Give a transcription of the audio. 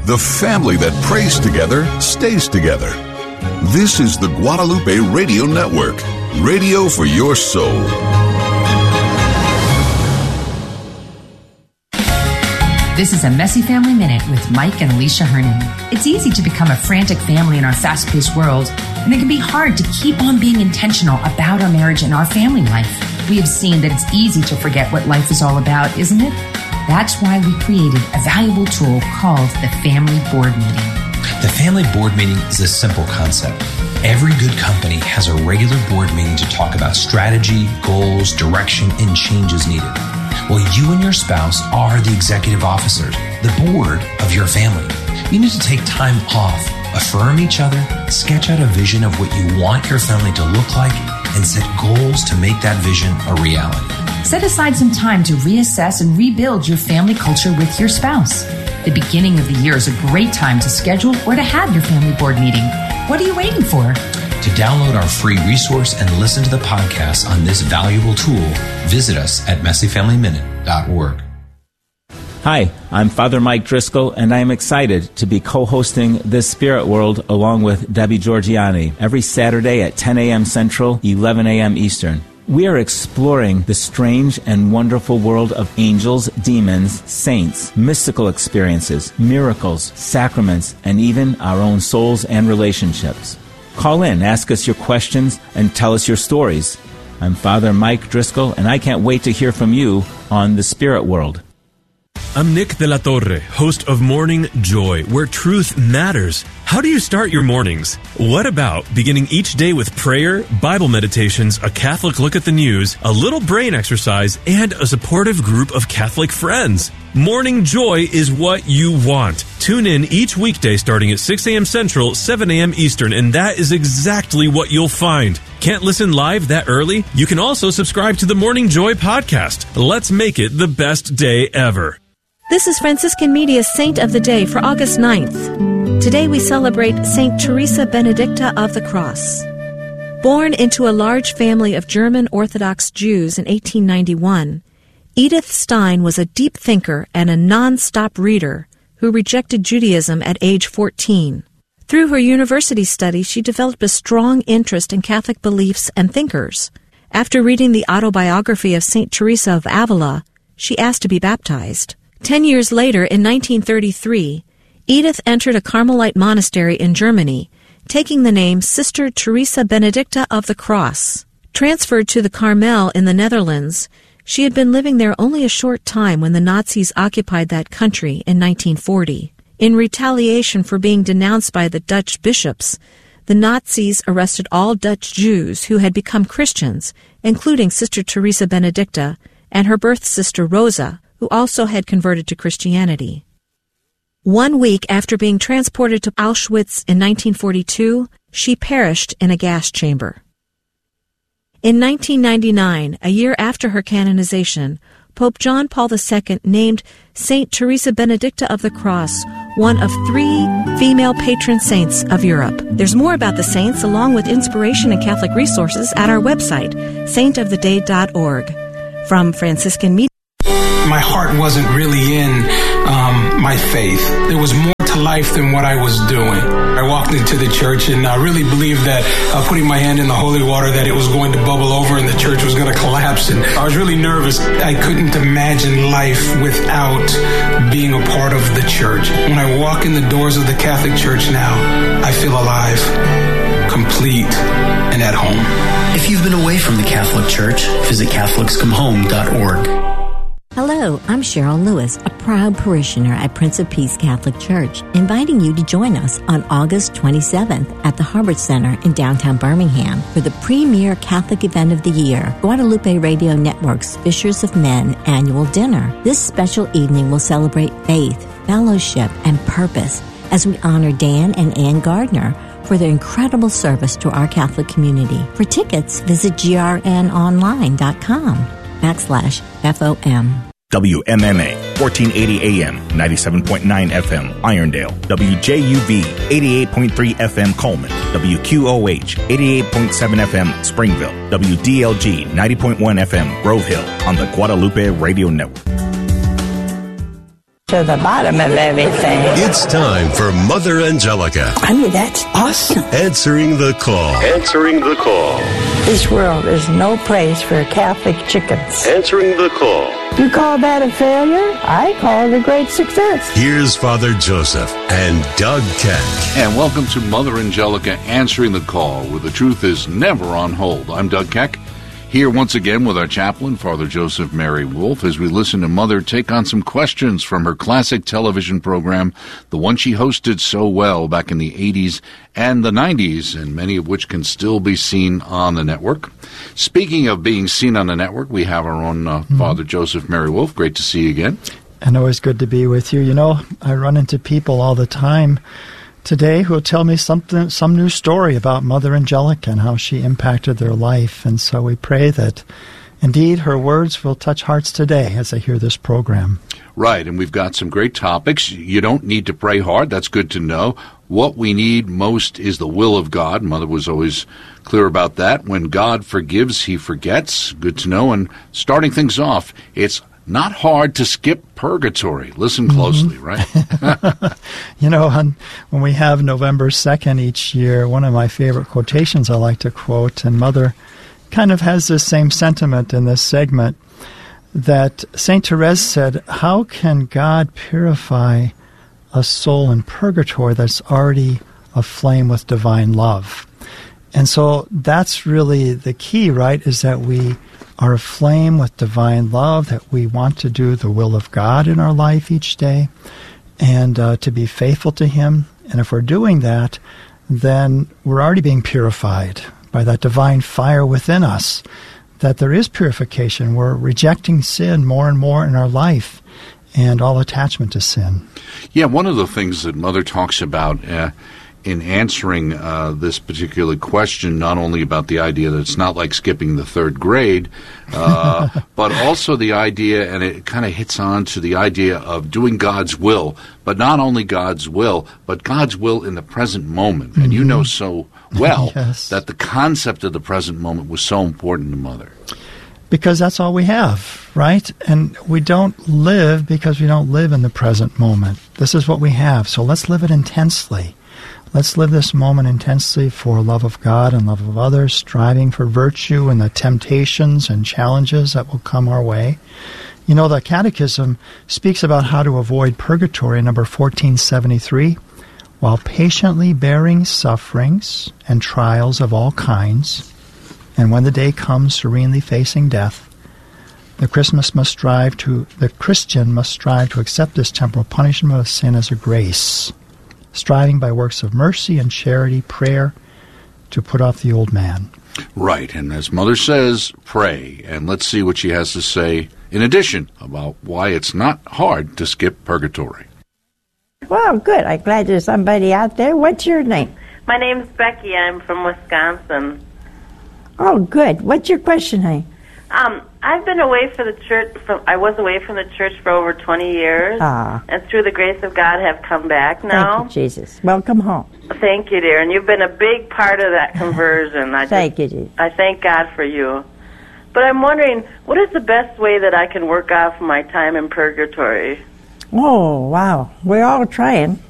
The family that prays together stays together. This is the Guadalupe Radio Network. Radio for your soul. This is a Messy Family Minute with Mike and Alicia Hernon. It's easy to become a frantic family in our fast-paced world, and it can be hard to keep on being intentional about our marriage and our family life. We have seen that it's easy to forget what life is all about, isn't it? That's why we created a valuable tool called the Family Board Meeting. The Family Board Meeting is a simple concept. Every good company has a regular board meeting to talk about strategy, goals, direction, and changes needed. Well, you and your spouse are the executive officers, the board of your family. You need to take time off, affirm each other, sketch out a vision of what you want your family to look like, and set goals to make that vision a reality. Set aside some time to reassess and rebuild your family culture with your spouse. The beginning of the year is a great time to schedule or to have your family board meeting. What are you waiting for? To download our free resource and listen to the podcast on this valuable tool, visit us at messyfamilyminute.org. Hi, I'm Father Mike Driscoll, and I am excited to be co-hosting This Spirit World along with Debbie Georgiani every Saturday at 10 a.m. Central, 11 a.m. Eastern. We are exploring the strange and wonderful world of angels, demons, saints, mystical experiences, miracles, sacraments, and even our own souls and relationships. Call in, ask us your questions, and tell us your stories. I'm Father Mike Driscoll, and I can't wait to hear from you on The Spirit World. I'm Nick De La Torre, host of Morning Joy, where truth matters. How do you start your mornings? What about beginning each day with prayer, Bible meditations, a Catholic look at the news, a little brain exercise, and a supportive group of Catholic friends? Morning Joy is what you want. Tune in each weekday starting at 6 a.m. Central, 7 a.m. Eastern, and that is exactly what you'll find. Can't listen live that early? You can also subscribe to the Morning Joy podcast. Let's make it the best day ever. This is Franciscan Media's Saint of the Day for August 9th. Today we celebrate Saint Teresa Benedicta of the Cross. Born into a large family of German Orthodox Jews in 1891, Edith Stein was a deep thinker and a non-stop reader who rejected Judaism at age 14. Through her university studies, she developed a strong interest in Catholic beliefs and thinkers. After reading the autobiography of Saint Teresa of Avila, she asked to be baptized. 10 years later, in 1933, Edith entered a Carmelite monastery in Germany, taking the name Sister Teresa Benedicta of the Cross. Transferred to the Carmel in the Netherlands, she had been living there only a short time when the Nazis occupied that country in 1940. In retaliation for being denounced by the Dutch bishops, the Nazis arrested all Dutch Jews who had become Christians, including Sister Teresa Benedicta and her birth sister Rosa, who also had converted to Christianity. 1 week after being transported to Auschwitz in 1942, she perished in a gas chamber. In 1999, a year after her canonization, Pope John Paul II named Saint Teresa Benedicta of the Cross one of 3 female patron saints of Europe. There's more about the saints, along with inspiration and Catholic resources, at our website, saintoftheday.org. From Franciscan Media. My heart wasn't really in my faith. There was more to life than what I was doing. I walked into the church and I really believed that putting my hand in the holy water, that it was going to bubble over and the church was going to collapse. And I was really nervous. I couldn't imagine life without being a part of the church. When I walk in the doors of the Catholic Church now, I feel alive, complete, and at home. If you've been away from the Catholic Church, visit CatholicsComeHome.org. Hello, I'm Cheryl Lewis, a proud parishioner at Prince of Peace Catholic Church, inviting you to join us on August 27th at the Hubbard Center in downtown Birmingham for the premier Catholic event of the year, Guadalupe Radio Network's Fishers of Men annual dinner. This special evening will celebrate faith, fellowship, and purpose as we honor Dan and Ann Gardner for their incredible service to our Catholic community. For tickets, visit grnonline.com/FOM. WMMA, 1480 AM, 97.9 FM, Irondale. WJUV, 88.3 FM, Coleman. WQOH, 88.7 FM, Springville. WDLG, 90.1 FM, Grove Hill, on the Guadalupe Radio Network. to the bottom of everything. It's time for Mother Angelica. I mean, that's awesome. Answering the call. Answering the call. This world is no place for Catholic chickens. Answering the call. You call that a failure? I call it a great success. Here's Father Joseph and Doug Keck. And welcome to Mother Angelica Answering the Call, where the truth is never on hold. I'm Doug Keck, here once again with our chaplain, Father Joseph Mary Wolf, as we listen to Mother take on some questions from her classic television program, the one she hosted so well back in the 80s and the 90s, and many of which can still be seen on the network. Speaking of being seen on the network, we have our own Father Joseph Mary Wolf. Great to see you again. And always good to be with you. You know, I run into people all the time today who will tell me some new story about Mother Angelica and how she impacted their life. And so we pray that indeed her words will touch hearts today as they hear this program. Right, and we've got some great topics. You don't need to pray hard. That's good to know. What we need most is the will of God. Mother was always clear about that. When God forgives, he forgets. Good to know. And starting things off, it's not hard to skip purgatory. Listen closely, right? You know, when we have November 2nd each year, one of my favorite quotations I like to quote, and Mother kind of has this same sentiment in this segment, that St. Therese said, how can God purify a soul in purgatory that's already aflame with divine love? And so that's really the key, right, is that we are aflame with divine love, that we want to do the will of God in our life each day, and to be faithful to him. And if we're doing that, then we're already being purified by that divine fire within us, that there is purification. We're rejecting sin more and more in our life and all attachment to sin. Yeah, one of the things that Mother talks about in answering this particular question, not only about the idea that it's not like skipping the third grade, but also the idea, and it kind of hits on to the idea of doing God's will, but not only God's will, but God's will in the present moment. And you know so well yes. that the concept of the present moment was so important to Mother. Because that's all we have, right? And we don't live because we don't live in the present moment. This is what we have, so let's live it intensely. Let's live this moment intensely for love of God and love of others, striving for virtue and the temptations and challenges that will come our way. You know, the Catechism speaks about how to avoid purgatory, number 1473, while patiently bearing sufferings and trials of all kinds, and when the day comes serenely facing death, the Christian must strive to accept this temporal punishment of sin as a grace, striving by works of mercy and charity, prayer, to put off the old man. Right, and as Mother says, pray. And let's see what she has to say in addition about why it's not hard to skip purgatory. Well, good. I'm glad there's somebody out there. What's your name? My name's Becky. I'm from Wisconsin. Oh, good. What's your question, honey? I've been away from the church. I was away from the church for over 20 years, and through the grace of God, have come back now. Thank you, Jesus. Welcome home. Thank you, dear. And you've been a big part of that conversion. Thank you, Jesus. I thank God for you. But I'm wondering, what is the best way that I can work off my time in purgatory? Oh, wow. We're all trying.